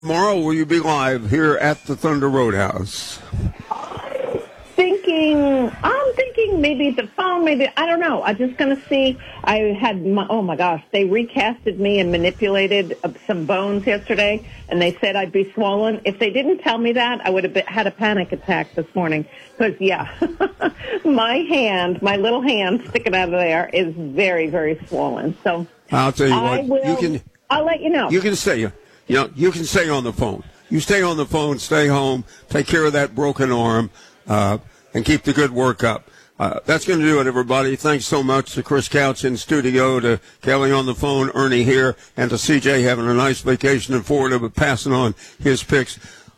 Tomorrow, will you be live here at the Thunder Roadhouse? I'm thinking maybe the phone, maybe, I don't know. I'm just going to see. I had, oh my gosh, they recasted me and manipulated some bones yesterday, and they said I'd be swollen. If they didn't tell me that, I would have had a panic attack this morning. Because, yeah, my little hand sticking out of there is very, very swollen. So I'll tell you what, I'll let you know. You can stay on the phone. You stay on the phone, stay home, take care of that broken arm, and keep the good work up. That's going to do it, everybody. Thanks so much to Chris Couch in studio, to Kelly on the phone, Ernie here, and to CJ having a nice vacation in Florida, but passing on his picks.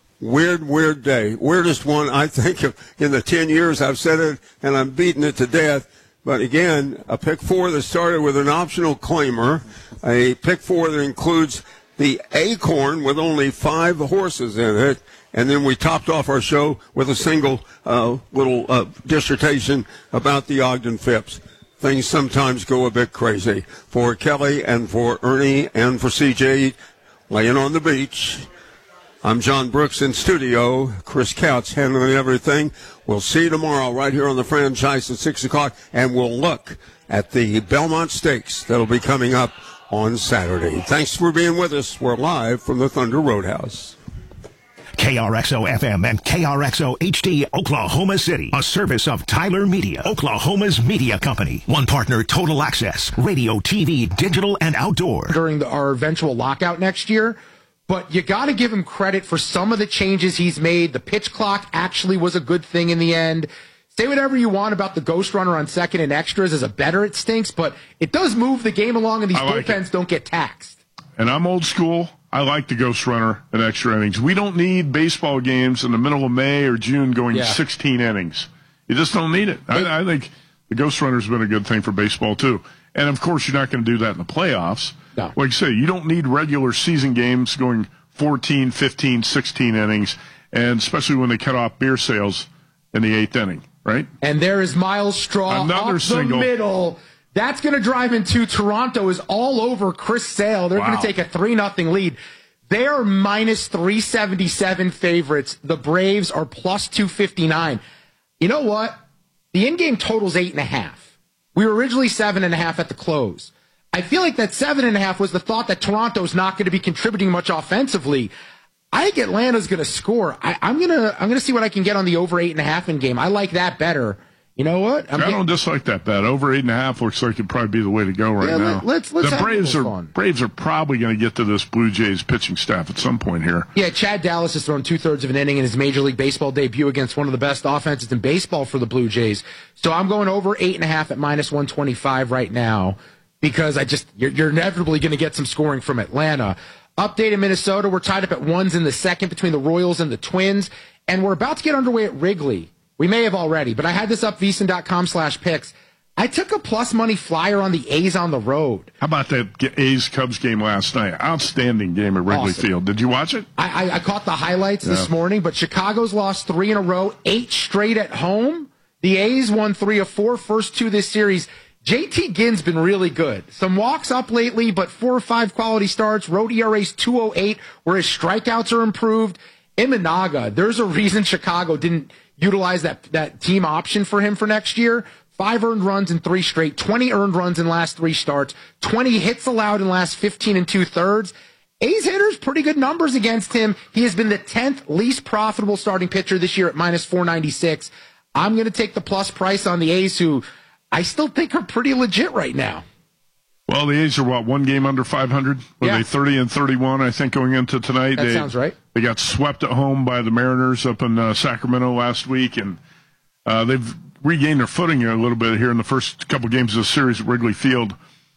Weird day. Weirdest one, I think, in the 10 years I've said it, and I'm beating it to death. But again, a pick four that started with an optional claimer, a pick four that includes the Acorn with only 5 horses in it, and then we topped off our show with a single little dissertation about the Ogden Phipps. Things sometimes go a bit crazy. For Kelly and for Ernie and for CJ laying on the beach, I'm John Brooks in studio, Chris Couch handling everything. We'll see you tomorrow right here on the franchise at 6 o'clock, and we'll look at the Belmont Stakes that'll be coming up on Saturday. Thanks for being with us. We're live from the Thunder Roadhouse. KRXO-FM and KRXO-HD, Oklahoma City. A service of Tyler Media, Oklahoma's media company. One partner, Total Access, radio, TV, digital, and outdoor. During our eventual lockout next year, but you got to give him credit for some of the changes he's made. The pitch clock actually was a good thing in the end. Say whatever you want about the ghost runner on second and extras. As a bettor, it stinks, but it does move the game along, and these bullpens don't get taxed. And I'm old school. I like the ghost runner and extra innings. We don't need baseball games in the middle of May or June going 16 innings. You just don't need it. I think the ghost runner's been a good thing for baseball, too. And, of course, you're not going to do that in the playoffs. No. Like I say, you don't need regular season games going 14, 15, 16 innings, and especially when they cut off beer sales in the 8th inning, right? And there is Miles Straw Another up single. The middle. That's going to drive into Toronto is all over Chris Sale. They're going to take a 3-0 lead. They are minus 377 favorites. The Braves are plus 259. You know what? The in-game total's 8.5. We were originally 7.5 at the close. I feel like that 7.5 was the thought that Toronto's not going to be contributing much offensively. I think Atlanta's going to score. I'm gonna see what I can get on the over 8.5 in game. I like that better. You know what? I don't dislike that bet. Over 8.5 looks like it'd probably be the way to go right now. Let's the Braves are probably going to get to this Blue Jays pitching staff at some point here. Yeah, Chad Dallas has thrown 2/3 of an inning in his Major League Baseball debut against one of the best offenses in baseball for the Blue Jays. So I'm going over 8.5 at minus 125 right now because you're inevitably going to get some scoring from Atlanta. Update in Minnesota, we're tied up at 1s in the second between the Royals and the Twins, and we're about to get underway at Wrigley. We may have already, but I had this up, VSiN.com/picks. I took a plus money flyer on the A's on the road. How about that A's-Cubs game last night? Outstanding game at Wrigley Field. Did you watch it? I caught the highlights this morning, but Chicago's lost 3 in a row, 8 straight at home. The A's won 3 of 4, first 2 this series. JT Ginn's been really good. Some walks up lately, but 4 or 5 quality starts. Road ERA's 2.08, where his strikeouts are improved. Imanaga, there's a reason Chicago didn't utilize that team option for him for next year. 5 earned runs in 3 straight, 20 earned runs in last 3 starts, 20 hits allowed in last 15 2/3. A's hitters, pretty good numbers against him. He has been the 10th least profitable starting pitcher this year at minus 496. I'm going to take the plus price on the A's, who I still think are pretty legit right now. Well, the A's are, one game under 500? Were they 30-31, I think, going into tonight? That sounds right. They got swept at home by the Mariners up in Sacramento last week, and they've regained their footing a little bit here in the first couple games of the series at Wrigley Field.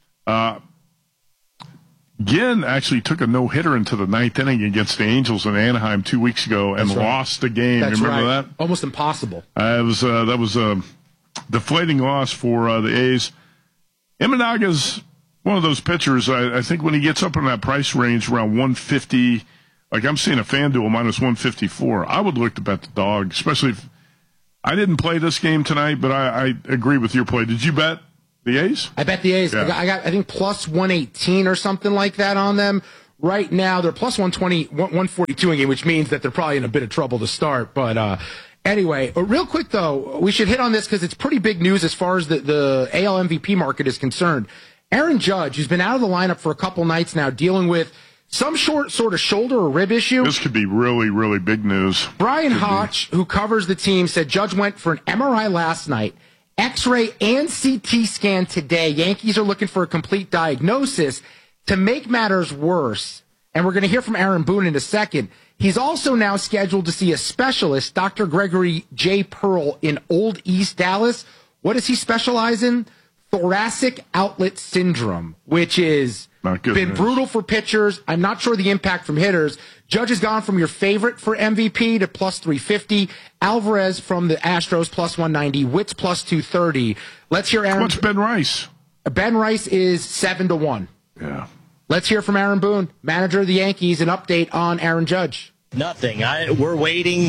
Ginn actually took a no-hitter into the 9th inning against the Angels in Anaheim 2 weeks ago and lost the game. That's you remember right. that? Almost impossible. That was a deflating loss for the A's. Imanaga's one of those pitchers, I think when he gets up in that price range around 150, like I'm seeing a FanDuel minus 154, I would look to bet the dog, especially if I didn't play this game tonight, but I agree with your play. Did you bet the A's? I bet the A's. Yeah. I got, I think, plus 118 or something like that on them. right now. They're plus 120, 142 in game, which means that they're probably in a bit of trouble to start. But anyway, real quick, though, we should hit on this because it's pretty big news as far as the AL MVP market is concerned. Aaron Judge, who's been out of the lineup for a couple nights now, dealing with some sort of shoulder or rib issue. This could be really, really big news. Brian Hotch, who covers the team, said Judge went for an MRI last night, X-ray and CT scan today. Yankees are looking for a complete diagnosis. To make matters worse, and we're going to hear from Aaron Boone in a second, he's also now scheduled to see a specialist, Dr. Gregory J. Pearl, in Old East Dallas. What does he specialize in? Thoracic outlet syndrome, which is been brutal for pitchers. I'm not sure the impact from hitters. Judge has gone from your favorite for MVP to plus 350. Alvarez from the Astros plus 190. Witts plus 230. Let's hear Aaron. What's Ben Rice? Ben Rice is 7-1. Yeah. Let's hear from Aaron Boone, manager of the Yankees, an update on Aaron Judge. Nothing. We're waiting.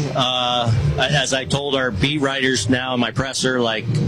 As I told our beat writers now in my presser,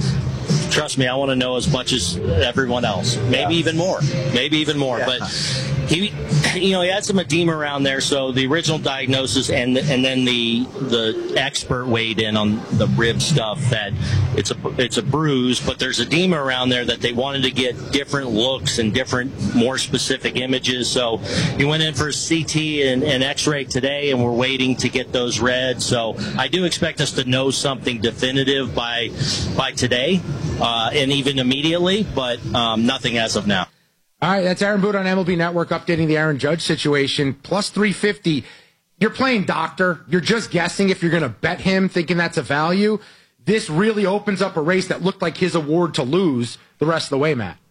trust me, I want to know as much as everyone else. Maybe even more. Yeah. But he had some edema around there. So the original diagnosis and then the expert weighed in on the rib stuff that it's a bruise, but there's edema around there that they wanted to get different looks and different, more specific images. So he went in for a CT and X-ray today, and we're waiting to get those read. So I do expect us to know something definitive by today. And even immediately, but nothing as of now. All right, that's Aaron Boone on MLB Network updating the Aaron Judge situation. Plus 350. You're playing doctor. You're just guessing if you're going to bet him, thinking that's a value. This really opens up a race that looked like his award to lose the rest of the way, Matt.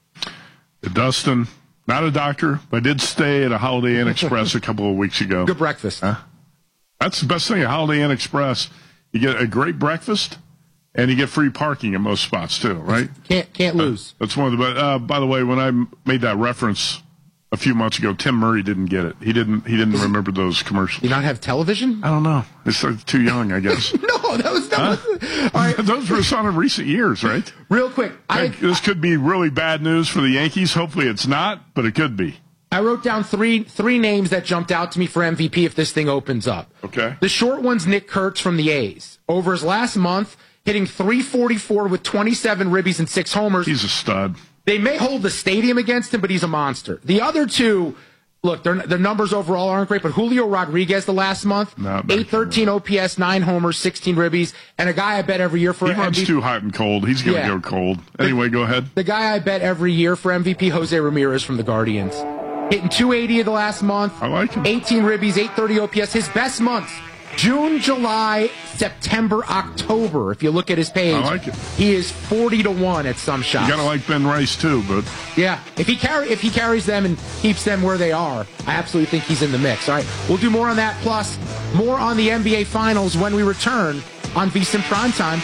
Dustin, not a doctor, but I did stay at a Holiday Inn Express a couple of weeks ago. Good breakfast. That's the best thing at Holiday Inn Express. You get a great breakfast. And you get free parking in most spots too, right? Can't lose. That's one of the. By the way, when I made that reference a few months ago, Tim Murray didn't get it. He didn't remember those commercials. You not have television? I don't know. It's too young, I guess. No, that was all right. Those were some of recent years, right? Real quick, this could be really bad news for the Yankees. Hopefully, it's not, but it could be. I wrote down three names that jumped out to me for MVP if this thing opens up. Okay. The short one's Nick Kurtz from the A's. Over his last month, hitting .344 with 27 ribbies and 6 homers. He's a stud. They may hold the stadium against him, but he's a monster. The other two, look, their numbers overall aren't great, but Julio Rodriguez the last month, 813 OPS, 9 homers, 16 ribbies, and a guy I bet every year for MVP. He runs too hot and cold. He's going to go cold. Anyway, go ahead. The guy I bet every year for MVP, Jose Ramirez from the Guardians. Hitting .280 the last month. I like him. 18 ribbies, 830 OPS. His best months, June, July, September, October. If you look at his page, I like it. He is 40-1 at some shots. You gotta like Ben Rice too, but yeah, if he carries them and keeps them where they are, I absolutely think he's in the mix. All right, we'll do more on that, plus more on the NBA Finals when we return on VSiN Primetime.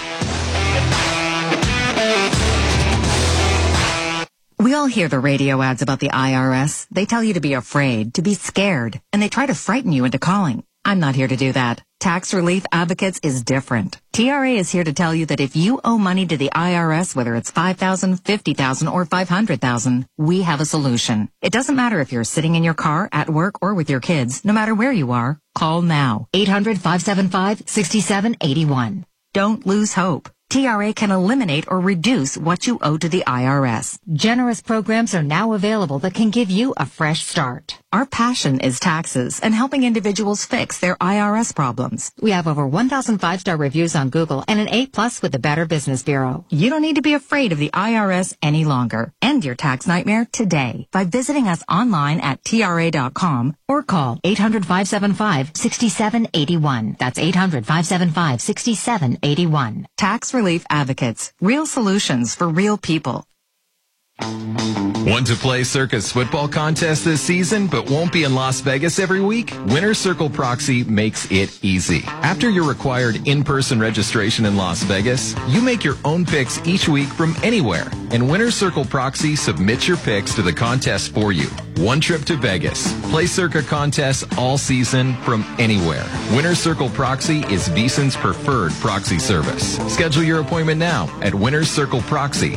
We all hear the radio ads about the IRS. They tell you to be afraid, to be scared, and they try to frighten you into calling. I'm not here to do that. Tax Relief Advocates is different. TRA is here to tell you that if you owe money to the IRS, whether it's $5,000, $50,000, or $500,000, we have a solution. It doesn't matter if you're sitting in your car, at work, or with your kids. No matter where you are, call now. 800-575-6781. Don't lose hope. TRA can eliminate or reduce what you owe to the IRS. Generous programs are now available that can give you a fresh start. Our passion is taxes and helping individuals fix their IRS problems. We have over 1,000 5-star reviews on Google and an A+ with the Better Business Bureau. You don't need to be afraid of the IRS any longer. End your tax nightmare today by visiting us online at TRA.com or call 800-575-6781. That's 800-575-6781. Tax Relief Advocates. Real solutions for real people. Want to play Circa's football contest this season but won't be in Las Vegas every week? Winner's Circle Proxy makes it easy. After your required in-person registration in Las Vegas, you make your own picks each week from anywhere, and Winner's Circle Proxy submits your picks to the contest for you. One trip to Vegas. Play Circa contests all season from anywhere. Winner's Circle Proxy is VSiN's preferred proxy service. Schedule your appointment now at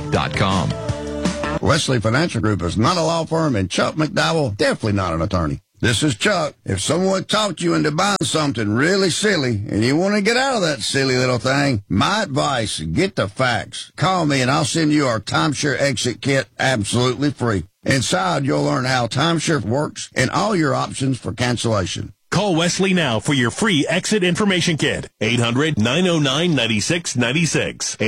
winnerscircleproxy.com. Wesley Financial Group is not a law firm, and Chuck McDowell definitely not an attorney. This is Chuck. If someone talked you into buying something really silly and you want to get out of that silly little thing, my advice, get the facts. Call me and I'll send you our timeshare exit kit absolutely free. Inside, you'll learn how timeshare works and all your options for cancellation. Call Wesley now for your free exit information kit. 800-909-9696.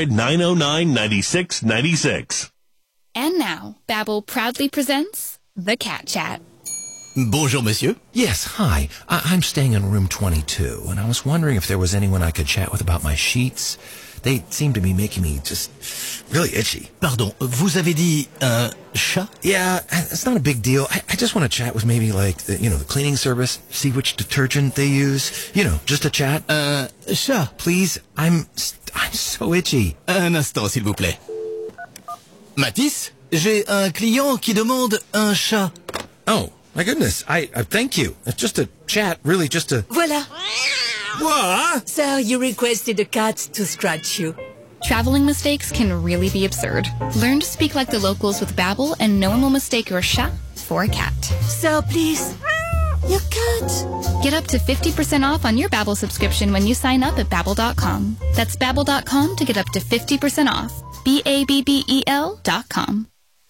800-909-9696. And now, Babbel proudly presents The Cat Chat. Bonjour, monsieur. Yes, hi. I'm staying in room 22, and I was wondering if there was anyone I could chat with about my sheets. They seem to be making me just really itchy. Pardon, vous avez dit un chat? Yeah, it's not a big deal. I just want to chat with maybe like the cleaning service, see which detergent they use. Just a chat. Chat. Please, I'm so itchy. Un instant, s'il vous plaît. Mathis, j'ai un client qui demande un chat. Oh, my goodness. I thank you. It's just a chat, really just a... Voilà. What? So you requested a cat to scratch you. Traveling mistakes can really be absurd. Learn to speak like the locals with Babbel, and no one will mistake your chat for a cat. So please, your cat. Get up to 50% off on your Babbel subscription when you sign up at Babbel.com. That's Babbel.com to get up to 50% off. BABBEL.com.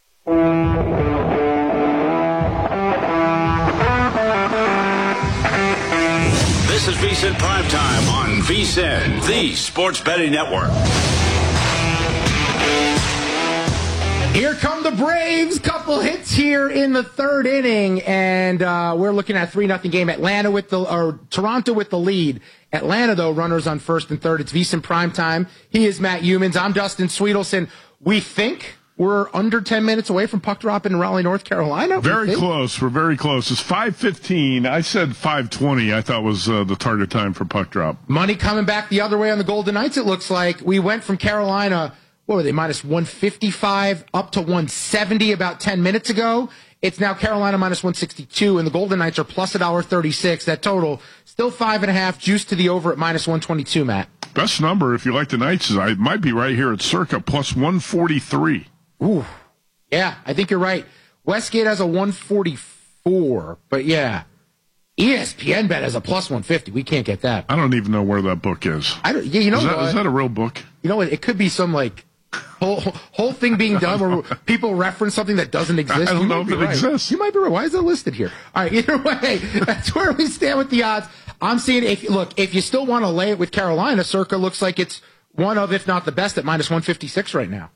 This is VSiN Primetime on VSiN, the Sports Betting Network. Here come the Braves. Couple hits here in the third inning, and we're looking at a 3-0 game. Toronto with the lead. Atlanta, though, runners on first and third. It's VSiN Primetime. He is Matt Humans. I'm Dustin Sweetelson. We think we're under 10 minutes away from puck drop in Raleigh, North Carolina. Very close. We're very close. It's 5:15. I said 5:20. I thought was the target time for puck drop. Money coming back the other way on the Golden Knights, it looks like. We went from Carolina, what were they, minus 155 up to 170 about 10 minutes ago. It's now Carolina minus 162, and the Golden Knights are plus $1.36. That total, still 5.5, juice to the over at minus 122, Matt. Best number, if you like the Knights, it might be right here at circa plus 143. Ooh, yeah, I think you're right. Westgate has a 144, but yeah. ESPN bet has a plus 150. We can't get that. I don't even know where that book is. Is that a real book? You know what? It could be some whole thing being done where people reference something that doesn't exist. I don't know if it exists. You might be right. Why is that listed here? All right, either way, that's where we stand with the odds. I'm seeing if you still want to lay it with Carolina, circa looks like it's one of, if not the best, at minus 156 right now.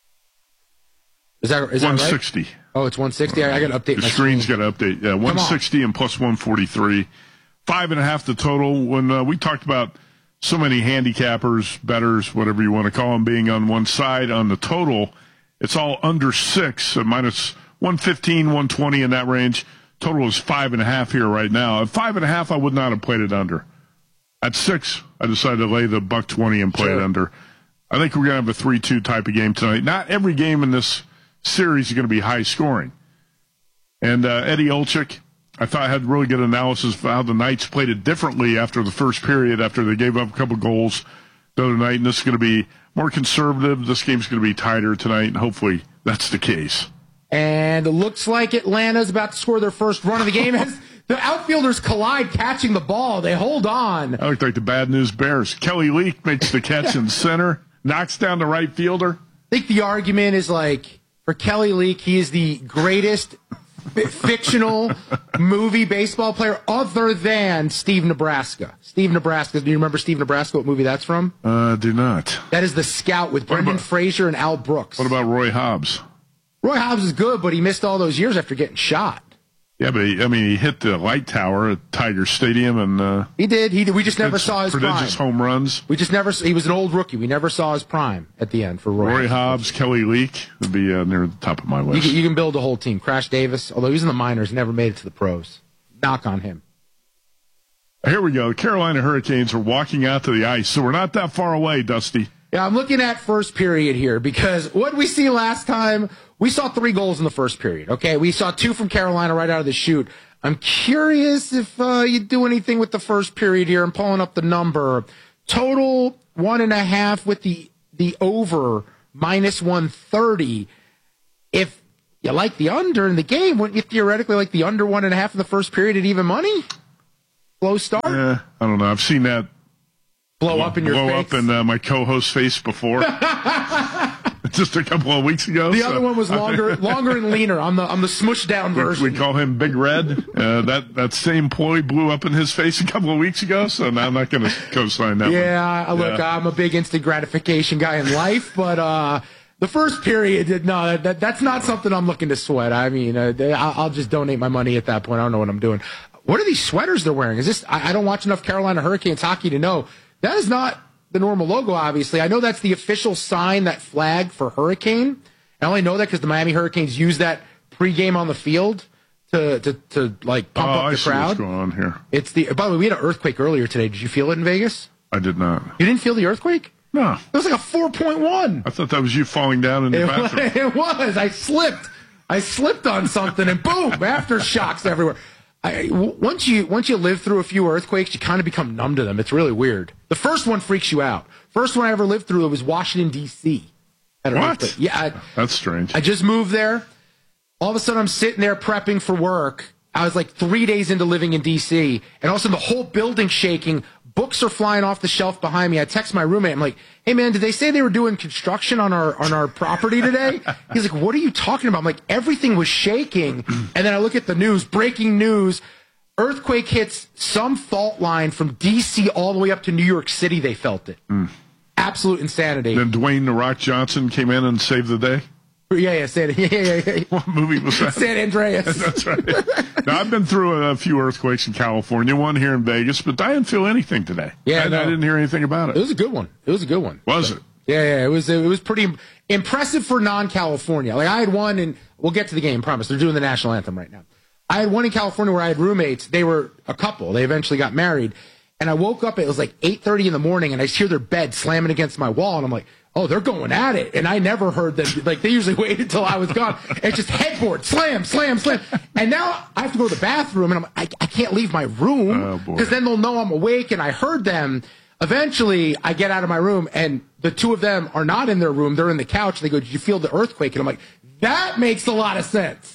Is that 160? Right? Oh, it's 160. I got to update. The screen's got to update. Yeah, 160 and plus 143, 5.5 the total. When we talked about so many handicappers, bettors, whatever you want to call them, being on one side on the total, it's all under 6, minus 115, 120 in that range. Total is 5.5 here right now. At 5.5, I would not have played it under. At 6, I decided to lay the $1.20 and play it under. I think we're going to have a 3-2 type of game tonight. Not every game in this series is going to be high scoring. And Eddie Olczyk, I thought had really good analysis of how the Knights played it differently after the first period, after they gave up a couple goals the other night. And this is going to be more conservative. This game's going to be tighter tonight, and hopefully that's the case. And it looks like Atlanta's about to score their first run of the game. As the outfielders collide catching the ball, they hold on. I look like the Bad News Bears. Kelly Leak makes the catch in center, knocks down the right fielder. I think the argument is for Kelly Leak, he is the greatest fictional movie baseball player other than Steve Nebraska. Steve Nebraska. Do you remember Steve Nebraska? What movie that's from? Do not. That is The Scout with Brendan Fraser and Al Brooks. What about Roy Hobbs? Roy Hobbs is good, but he missed all those years after getting shot. Yeah, but he hit the light tower at Tiger Stadium, and he did. We just never saw his prime. Prodigious home runs. We just never. He was an old rookie. We never saw his prime at the end for Roy Hobbs, Kelly Leak would be near the top of my list. You can build a whole team. Crash Davis, although he's in the minors, never made it to the pros. Knock on him. Here we go. The Carolina Hurricanes are walking out to the ice, so we're not that far away, Dusty. Yeah, I'm looking at first period here because what we see last time, we saw 3 goals in the first period. Okay, we saw 2 from Carolina right out of the chute. I'm curious if you do anything with the first period here. I'm pulling up the number. Total 1.5 with the over minus 130. If you like the under in the game. Wouldn't you theoretically like the under 1.5 in the first period at even money? Slow start? Yeah, I don't know. I've seen that blow up in your face. Blow up in my co-host's face before. Just a couple of weeks ago. The other one was longer and leaner. I'm the smushed down version. We call him Big Red. That same ploy blew up in his face a couple of weeks ago, so now I'm not going to co-sign that one. Yeah, look, I'm a big instant gratification guy in life, but the first period, no, that's not something I'm looking to sweat. I mean, I'll just donate my money at that point. I don't know what I'm doing. What are these sweaters they're wearing? Is this? I don't watch enough Carolina Hurricanes hockey to know. That is not the normal logo, obviously. I know that's the official sign, that flag for Hurricane. I only know that because the Miami Hurricanes use that pregame on the field to like pump up the crowd. What's going on here? By the way, we had an earthquake earlier today. Did you feel it in Vegas? I did not. You didn't feel the earthquake? No. It was like a 4.1. I thought that was you falling down in the bathroom. It was. I slipped on something and boom, aftershocks everywhere. Once you live through a few earthquakes, you kind of become numb to them. It's really weird. The first one freaks you out. First one I ever lived through, it was Washington, D.C. What? Yeah. That's strange. I just moved there. All of a sudden, I'm sitting there prepping for work. I was like 3 days into living in D.C., and all of a sudden, the whole building's shaking. Books are flying off the shelf behind me. I text my roommate. I'm like, hey, man, did they say they were doing construction on our property today? He's like, what are you talking about? I'm like, everything was shaking. And then I look at the news, breaking news. Earthquake hits some fault line from D.C. all the way up to New York City. They felt it. Absolute insanity. Then Dwayne "The Rock" Johnson came in and saved the day? Yeah. What movie was that? San Andreas. That's right. Now, I've been through a few earthquakes in California, one here in Vegas, but I didn't feel anything today. Yeah, I didn't hear anything about it. It was a good one. Was it? Yeah. It was pretty impressive for non-California. Like, I had one, and we'll get to the game, promise. They're doing the national anthem right now. I had one in California where I had roommates. They were a couple. They eventually got married. And I woke up, it was like 8:30 in the morning, and I hear their bed slamming against my wall, and I'm like, oh, they're going at it. And I never heard them. Like, they usually waited until I was gone. It's just headboard, slam, slam, slam. And now I have to go to the bathroom, and I can't leave my room because then they'll know I'm awake, and I heard them. Eventually, I get out of my room, and the two of them are not in their room. They're in the couch. They go, did you feel the earthquake? And I'm like, that makes a lot of sense.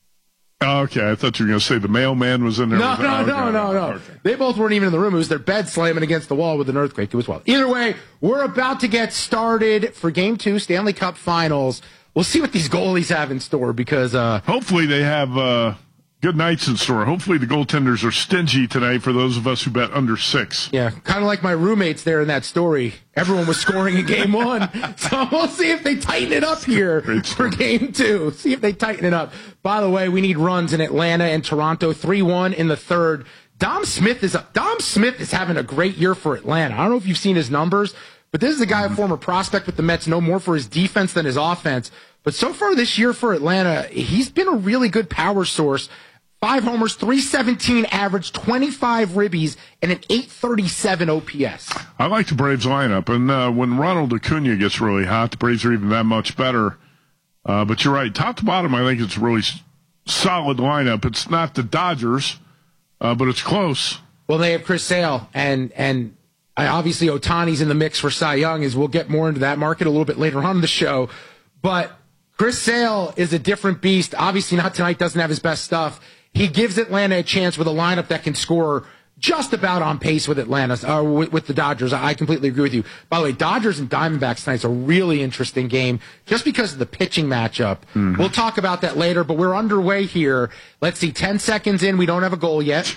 Okay, I thought you were going to say the mailman was in there. No. Okay. They both weren't even in the room. It was their bed slamming against the wall with an earthquake. It was wild. Either way, we're about to get started for Game 2, Stanley Cup Finals. We'll see what these goalies have in store because... hopefully they have good nights in store. Hopefully the goaltenders are stingy tonight for those of us who bet under 6. Yeah, kind of like my roommates there in that story. Everyone was scoring in Game 1. So we'll see if they tighten it up here for Game 2. See if they tighten it up. By the way, we need runs in Atlanta and Toronto. 3-1 in the third. Dom Smith is having a great year for Atlanta. I don't know if you've seen his numbers, but this is a guy, a former prospect with the Mets, no more for his defense than his offense. But so far this year for Atlanta, he's been a really good power source. 5 homers, 317 average, 25 ribbies, and an 837 OPS. I like the Braves lineup, and when Ronald Acuna gets really hot, the Braves are even that much better. But you're right, top to bottom, I think it's a really solid lineup. It's not the Dodgers, but it's close. Well, they have Chris Sale, and obviously Ohtani's in the mix for Cy Young, as we'll get more into that market a little bit later on in the show. But Chris Sale is a different beast. Obviously not tonight, doesn't have his best stuff. He gives Atlanta a chance with a lineup that can score just about on pace with Atlanta, with the Dodgers. I completely agree with you. By the way, Dodgers and Diamondbacks tonight's a really interesting game just because of the pitching matchup. Mm-hmm. We'll talk about that later, but we're underway here. Let's see, 10 seconds in, we don't have a goal yet.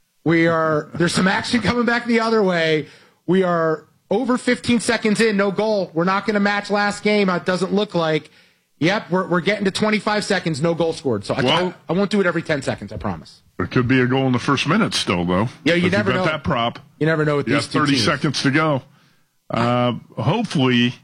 There's some action coming back the other way. We are over 15 seconds in, no goal. We're not going to match last game. It doesn't look like. Yep, we're getting to 25 seconds, no goal scored. So I won't do it every 10 seconds, I promise. There could be a goal in the first minute still, though. Yeah, you never know. That prop. You never know with these two 30 teams. seconds to go. Hopefully,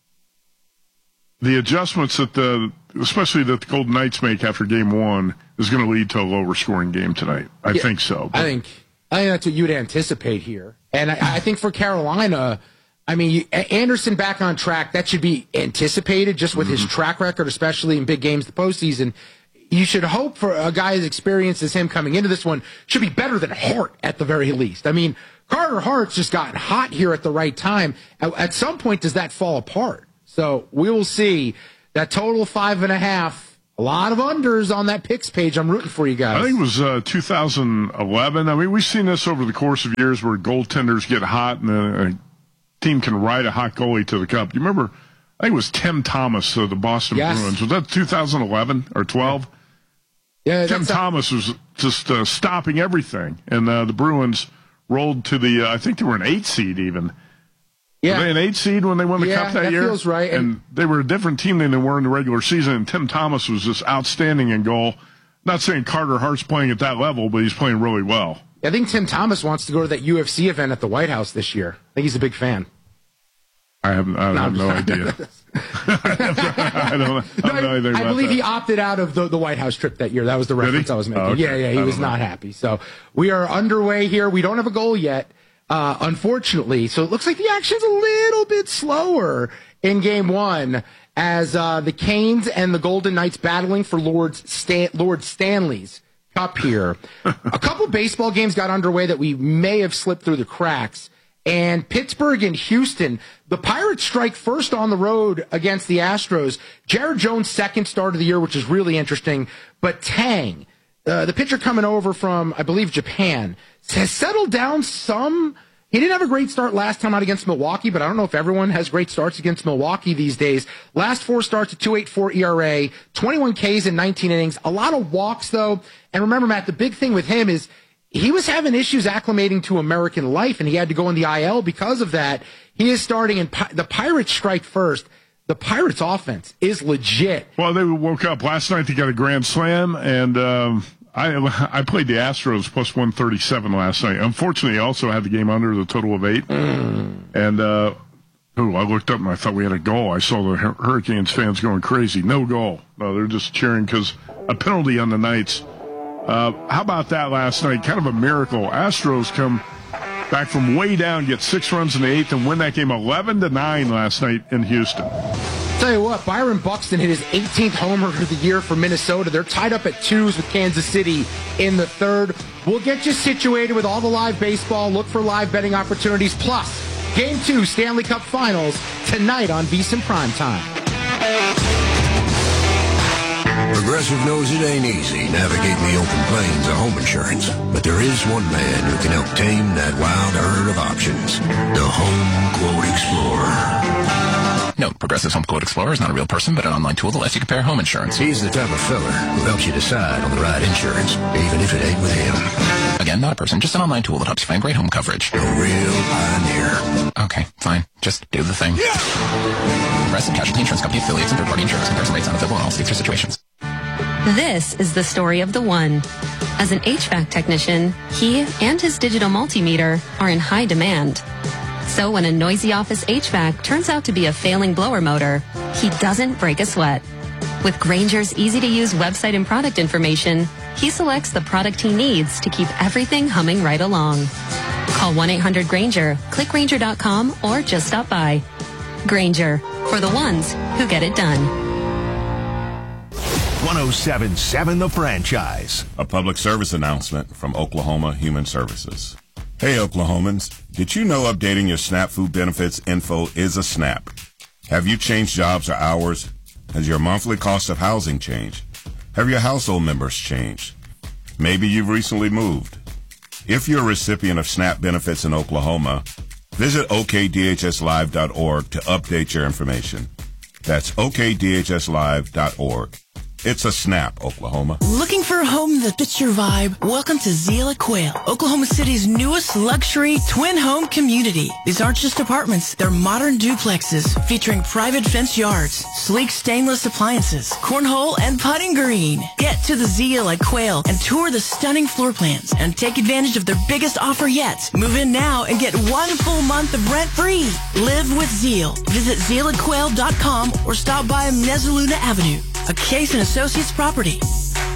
the adjustments especially that the Golden Knights make after Game 1 is going to lead to a lower scoring game tonight. I think so. I think that's what you would anticipate here. And I think for Carolina, I mean, Anderson back on track, that should be anticipated just with his track record, especially in big games, the postseason. You should hope for a guy as experienced as him coming into this one should be better than Hart at the very least. I mean, Carter Hart's just gotten hot here at the right time. At some point, does that fall apart? So we will see. That total 5.5 A lot of unders on that picks page. I'm rooting for you guys. I think it was 2011. I mean, we've seen this over the course of years where goaltenders get hot and a team can ride a hot goalie to the cup. You remember, I think it was Tim Thomas of the Boston Bruins. Was that 2011 or 12? Yeah, Tim Thomas was just stopping everything. And the Bruins rolled to the, I think they were an 8 seed even. Yeah. Were they an 8 seed when they won the cup that year? Yeah, that feels right. And they were a different team than they were in the regular season. And Tim Thomas was just outstanding in goal. Not saying Carter Hart's playing at that level, but he's playing really well. I think Tim Thomas wants to go to that UFC event at the White House this year. I think he's a big fan. I have no idea. I don't know anything about I believe that. he opted out of the White House trip that year. That was the reference I was making. Oh, okay. Yeah, he was not happy. So we are underway here. We don't have a goal yet, unfortunately. So it looks like the action's a little bit slower in game one as the Canes and the Golden Knights battling for Lord Stanley's Cup here. A couple baseball games got underway that we may have slipped through the cracks. And Pittsburgh and Houston, the Pirates strike first on the road against the Astros. Jared Jones' second start of the year, which is really interesting. But Tang, the pitcher coming over from, I believe, Japan, has settled down some. He didn't have a great start last time out against Milwaukee, but I don't know if everyone has great starts against Milwaukee these days. Last 4 starts, a 2.84 ERA, 21 Ks in 19 innings. A lot of walks, though. And remember, Matt, the big thing with him is he was having issues acclimating to American life, and he had to go in the IL because of that. He is starting, and the Pirates strike first. The Pirates' offense is legit. Well, they woke up last night. They got a grand slam, and I played the Astros plus 137 last night. Unfortunately, I also had the game under the total of 8. And I looked up, and I thought we had a goal. I saw the Hurricanes fans going crazy. No goal. No, they're just cheering because a penalty on the Knights. How about that last night? Kind of a miracle. Astros come back from way down, get 6 runs in the 8th, and win that game 11-9 last night in Houston. Tell you what, Byron Buxton hit his 18th homer of the year for Minnesota. They're tied up at 2s with Kansas City in the 3rd. We'll get you situated with all the live baseball. Look for live betting opportunities. Plus, Game 2 Stanley Cup Finals tonight on VSiN Primetime. Progressive knows it ain't easy navigating the open plains of home insurance, but there is one man who can help tame that wild herd of options. The Home Quote Explorer. No, Progressive's Home Quote Explorer is not a real person, but an online tool that lets you compare home insurance. He's the type of fella who helps you decide on the right insurance, even if it ain't with him. Again, not a person, just an online tool that helps you find great home coverage. A real pioneer. Okay, fine. Just do the thing. Progressive Casualty Insurance Company affiliates and third-party insurance comparison rates not available in all states or situations. This is the story of the one. As an HVAC technician, he and his digital multimeter are in high demand. So when a noisy office HVAC turns out to be a failing blower motor, he doesn't break a sweat. With Grainger's easy-to-use website and product information, he selects the product he needs to keep everything humming right along. Call 1-800-GRAINGER, click Grainger.com, or just stop by. Grainger, for the ones who get it done. 107.7 The Franchise. A public service announcement from Oklahoma Human Services. Hey, Oklahomans. Did you know updating your SNAP food benefits info is a snap? Have you changed jobs or hours? Has your monthly cost of housing changed? Have your household members changed? Maybe you've recently moved. If you're a recipient of SNAP benefits in Oklahoma, visit okdhslive.org to update your information. That's okdhslive.org. It's a snap, Oklahoma. Looking for a home that fits your vibe? Welcome to Zila Quail, Oklahoma City's newest luxury twin home community. These aren't just apartments, they're modern duplexes featuring private fenced yards, sleek stainless appliances, cornhole, and putting green. Get to the Zila Quail and tour the stunning floor plans and take advantage of their biggest offer yet. Move in now and get 1 full month of rent free. Live with Zeal. Visit ZealAQuail.com or stop by Mezzaluna Avenue, a Case & Associates property.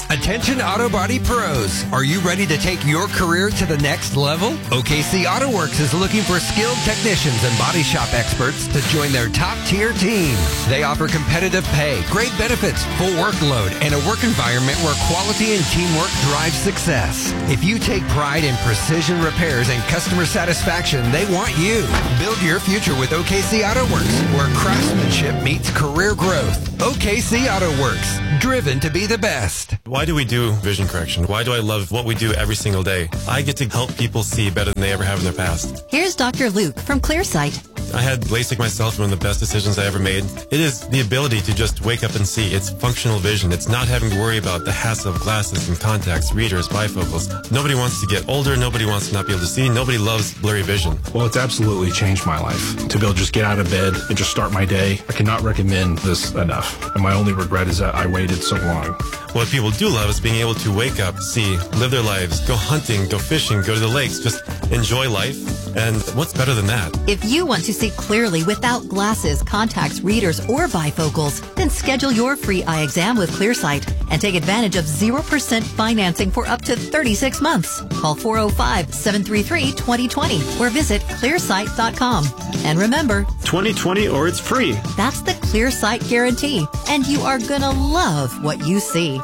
Attention auto body pros. Are you ready to take your career to the next level? OKC Auto Works is looking for skilled technicians and body shop experts to join their top-tier team. They offer competitive pay, great benefits, full workload, and a work environment where quality and teamwork drive success. If you take pride in precision repairs and customer satisfaction, they want you. Build your future with OKC Auto Works, where craftsmanship meets career growth. OKC Auto Works, driven to be the best. Why do we do vision correction? Why do I love what we do every single day? I get to help people see better than they ever have in their past. Here's Dr. Luke from ClearSight. I had LASIK myself, one of the best decisions I ever made. It is the ability to just wake up and see. It's functional vision. It's not having to worry about the hassle of glasses and contacts, readers, bifocals. Nobody wants to get older. Nobody wants to not be able to see. Nobody loves blurry vision. Well, it's absolutely changed my life. To be able to just get out of bed and just start my day, I cannot recommend this enough. And my only regret is that I waited so long. What people do love is being able to wake up, see, live their lives, go hunting, go fishing, go to the lakes, just enjoy life. And what's better than that? If you want to see clearly without glasses, contacts, readers, or bifocals, then schedule your free eye exam with ClearSight and take advantage of 0% financing for up to 36 months. Call 405-733-2020 or visit clearsight.com. And remember, 2020 or it's free. That's the ClearSight guarantee, and you are gonna love what you see.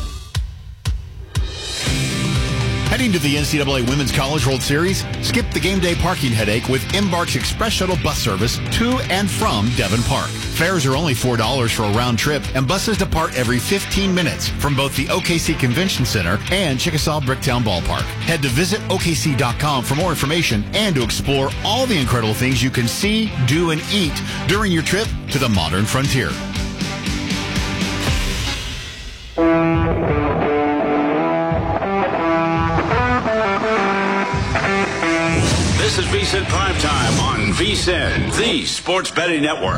Heading to the NCAA Women's College World Series? Skip the game day parking headache with Embark's Express Shuttle bus service to and from Devon Park. Fares are only $4 for a round trip, and buses depart every 15 minutes from both the OKC Convention Center and Chickasaw Bricktown Ballpark. Head to visitokc.com for more information and to explore all the incredible things you can see, do, and eat during your trip to the modern frontier. This is VSiN Primetime on VSiN, the Sports Betting Network.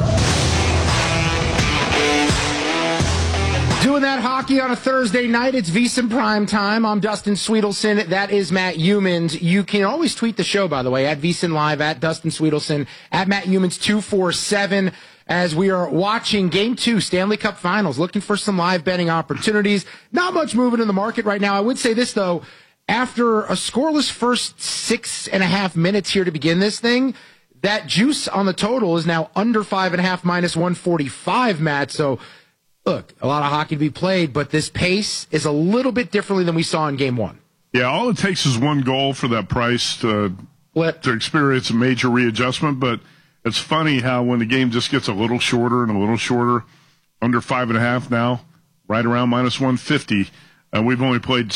Doing that hockey on a Thursday night. It's VSiN Primetime. I'm Dustin Sweetelson. That is Matt Youmans. You can always tweet the show, by the way, at VSiN Live, at Dustin Sweetelson, at Matt Youmans 247. As we are watching Game 2, Stanley Cup Finals, looking for some live betting opportunities. Not much movement in the market right now. I would say this, though. After a scoreless first 6.5 minutes here to begin this thing, that juice on the total is now under 5.5 minus 145, Matt. So, look, a lot of hockey to be played, but this pace is a little bit differently than we saw in Game 1. Yeah, all it takes is one goal for that price to experience a major readjustment. But it's funny how when the game just gets a little shorter and a little shorter, under 5.5 now, right around minus 150, and we've only played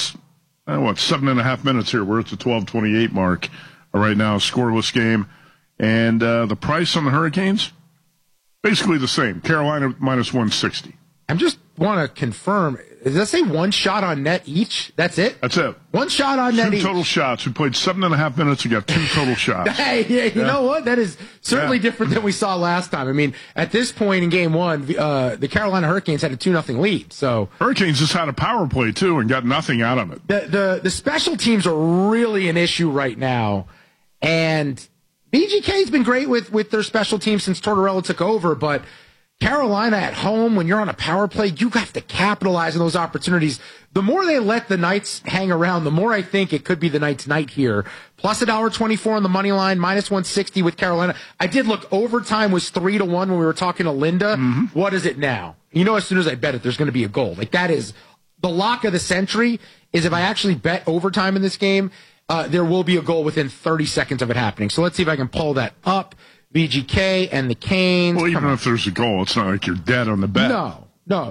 7.5 minutes here. We're at the 12:28 mark right now, scoreless game. And the price on the Hurricanes, basically the same. Carolina minus 160. I just want to confirm, does that say one shot on net each? That's it? That's it. One shot on net each. 2 total shots. We played 7.5 minutes. We got 2 total shots. Hey, you know what? That is certainly different than we saw last time. I mean, at this point in Game 1, the Carolina Hurricanes had a 2-0 lead. So Hurricanes just had a power play, too, and got nothing out of it. The special teams are really an issue right now. And BGK's been great with their special teams since Tortorella took over, but Carolina at home, when you're on a power play, you have to capitalize on those opportunities. The more they let the Knights hang around, the more I think it could be the Knights' night here. Plus $1.24 on the money line, minus 160 with Carolina. I did look, overtime was 3-1 when we were talking to Linda. Mm-hmm. What is it now? You know, as soon as I bet it, there's going to be a goal. Like, that is the lock of the century, is if I actually bet overtime in this game, there will be a goal within 30 seconds of it happening. So let's see if I can pull that up. VGK and the Canes. Well, even if there's a goal, it's not like you're dead on the bet. No.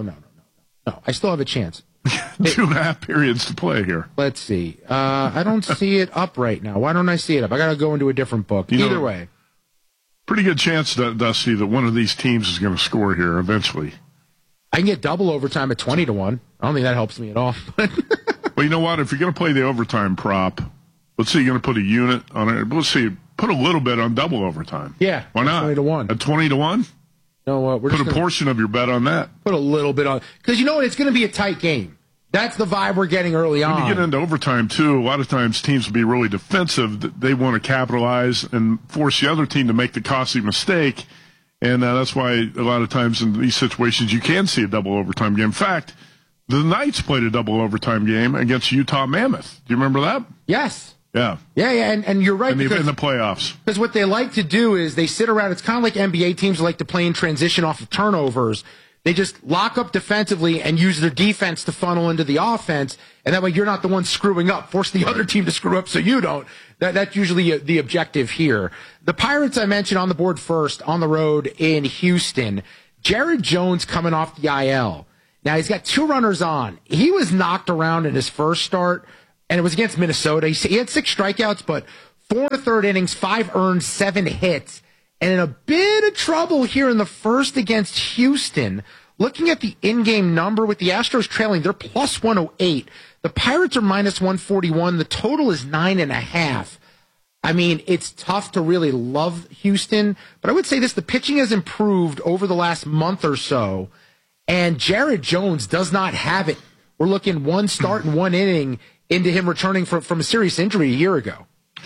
I still have a chance. 2.5 periods to play here. Let's see. I don't see it up right now. Why don't I see it up? I got to go into a different book. Either way. Pretty good chance, Dusty, that one of these teams is going to score here eventually. I can get double overtime at 20-1. I don't think that helps me at all. Well, you know what? If you're going to play the overtime prop, let's say you're going to put a unit on it. Let's see. Put a little bit on double overtime. Yeah. Why not? 20-1. At 20-1? No, we're put a portion of your bet on that. Put a little bit on. Because you know what? It's going to be a tight game. That's the vibe we're getting early on. When you get into overtime, too, a lot of times teams will be really defensive. They want to capitalize and force the other team to make the costly mistake. And that's why a lot of times in these situations you can see a double overtime game. In fact, The Knights played a double overtime game against Utah Mammoth. Do you remember that? Yes. Yeah. Yeah, and you're right. In the playoffs. Because what they like to do is they sit around. It's kind of like NBA teams like to play in transition off of turnovers. They just lock up defensively and use their defense to funnel into the offense. And that way you're not the one screwing up. Force the other team to screw up so you don't. That's usually the objective here. The Pirates I mentioned on the board first, on the road in Houston. Jared Jones coming off the IL. Now, he's got 2 runners on. He was knocked around in his first start, and it was against Minnesota. He had 6 strikeouts, but 4 1/3 innings, 5 earned, 7 hits. And in a bit of trouble here in the first against Houston. Looking at the in-game number with the Astros trailing, they're plus 108. The Pirates are minus 141. The total is 9.5. I mean, it's tough to really love Houston, but I would say this, the pitching has improved over the last month or so. And Jared Jones does not have it. We're looking 1 start and 1 inning into him returning from a serious injury a year ago.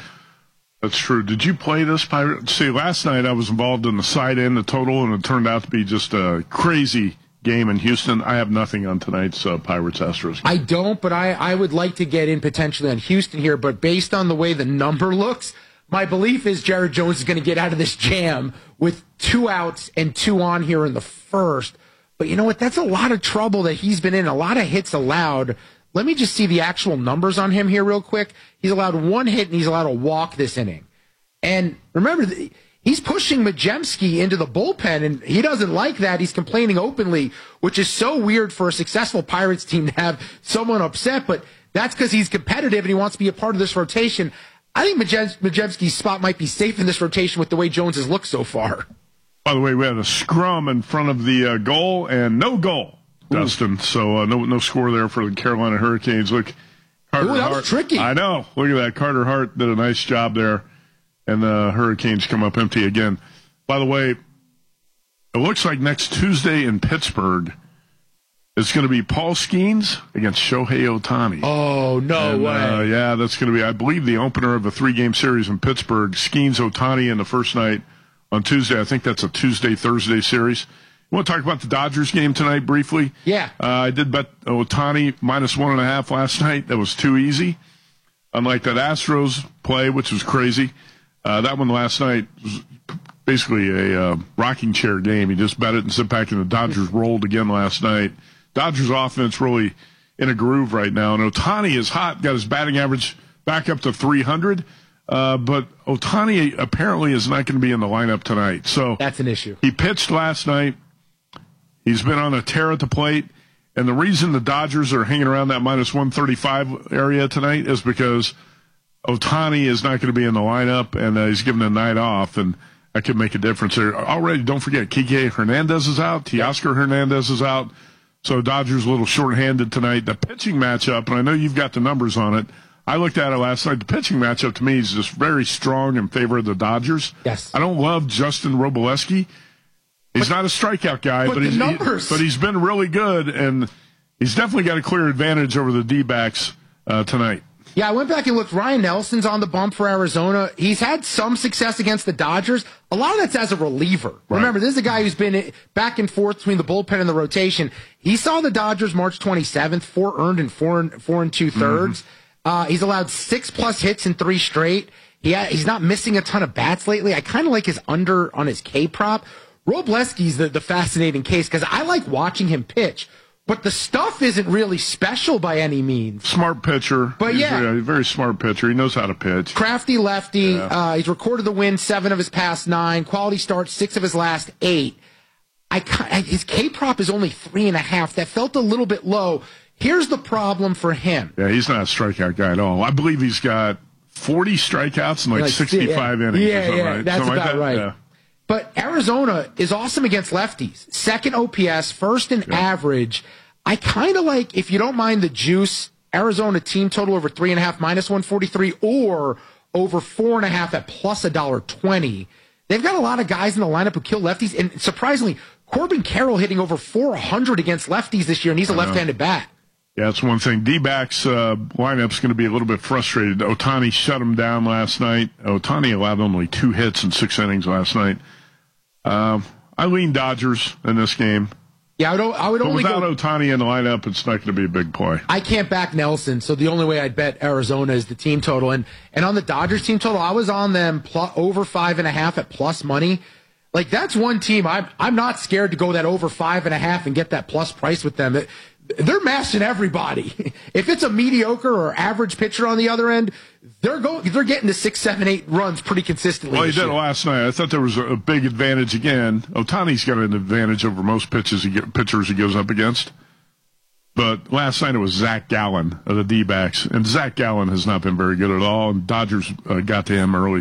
That's true. Did you play this Pirate? See, last night I was involved in the side end, the total, and it turned out to be just a crazy game in Houston. I have nothing on tonight's Pirates-Astros game. I don't, but I would like to get in potentially on Houston here. But based on the way the number looks, my belief is Jared Jones is going to get out of this jam with 2 outs and 2 on here in the first. But you know what? That's a lot of trouble that he's been in, a lot of hits allowed. Let me just see the actual numbers on him here real quick. He's allowed 1 hit and he's allowed a walk this inning. And remember, he's pushing Majemski into the bullpen, and he doesn't like that. He's complaining openly, which is so weird for a successful Pirates team to have someone upset, but that's because he's competitive and he wants to be a part of this rotation. I think Majemski's spot might be safe in this rotation with the way Jones has looked so far. By the way, we had a scrum in front of the goal and no goal, Dustin. So no score there for the Carolina Hurricanes. Look, Carter that Hart, was tricky. I know. Look at that. Carter Hart did a nice job there, and the Hurricanes come up empty again. By the way, it looks like next Tuesday in Pittsburgh, it's going to be Paul Skeens against Shohei Ohtani. Oh, no way. Yeah, that's going to be, I believe, the opener of a 3-game series in Pittsburgh. Skeens, Ohtani in the first night. On Tuesday, I think that's a Tuesday-Thursday series. You want to talk about the Dodgers game tonight briefly? Yeah. I did bet Ohtani minus 1.5 last night. That was too easy. Unlike that Astros play, which was crazy. That one last night was basically a rocking chair game. You just bet it and sit back, and the Dodgers rolled again last night. Dodgers offense really in a groove right now. And Ohtani is hot, got his batting average back up to 300. But Ohtani apparently is not going to be in the lineup tonight. So that's an issue. He pitched last night. He's been on a tear at the plate. And the reason the Dodgers are hanging around that minus 135 area tonight is because Ohtani is not going to be in the lineup, and he's given a night off, and that could make a difference there. Already, don't forget, Kike Hernandez is out. Teoscar Hernandez is out. So Dodgers a little shorthanded tonight. The pitching matchup, and I know you've got the numbers on it, I looked at it last night. The pitching matchup to me is just very strong in favor of the Dodgers. Yes. I don't love Justin Robleski. He's not a strikeout guy, but he's been really good, and he's definitely got a clear advantage over the D-backs tonight. Yeah, I went back and looked. Ryan Nelson's on the bump for Arizona. He's had some success against the Dodgers. A lot of that's as a reliever. Right. Remember, this is a guy who's been back and forth between the bullpen and the rotation. He saw the Dodgers March 27th, 4 earned and 4 2/3. He's allowed 6+ hits in 3 straight. He's not missing a ton of bats lately. I kind of like his under on his K prop. Robleski's the fascinating case because I like watching him pitch. But the stuff isn't really special by any means. Smart pitcher. But he's a very smart pitcher. He knows how to pitch. Crafty lefty. Yeah. He's recorded the win 7 of his past 9. Quality starts 6 of his last 8. His K-prop is only 3.5. That felt a little bit low. Here's the problem for him. Yeah, he's not a strikeout guy at all. I believe he's got 40 strikeouts in like 65 innings. Yeah, that's Something about right. Yeah. But Arizona is awesome against lefties. 2nd OPS, 1st in average. I kind of like, if you don't mind the juice, Arizona team total over 3.5 minus 143 or over 4.5 at plus $1.20. They've got a lot of guys in the lineup who kill lefties. And surprisingly, Corbin Carroll hitting over 400 against lefties this year, and he's a left-handed bat. Yeah, that's one thing. D-backs lineup's going to be a little bit frustrated. Ohtani shut him down last night. Ohtani allowed only 2 hits in 6 innings last night. I lean Dodgers in this game. Yeah, I would but only without go. Ohtani in the lineup, it's not going to be a big play. I can't back Nelson, so the only way I'd bet Arizona is the team total. And on the Dodgers team total, I was on them over 5.5 at plus money. Like, that's one team I'm not scared to go that over 5.5 and get that plus price with them. They're mashing everybody. If it's a mediocre or average pitcher on the other end, they're getting to 6, 7, 8 runs pretty consistently. Well, he did it last night. I thought there was a big advantage again. Ohtani's got an advantage over most pitchers he goes up against. But last night it was Zach Gallen of the D-backs, and Zach Gallen has not been very good at all, and Dodgers got to him early.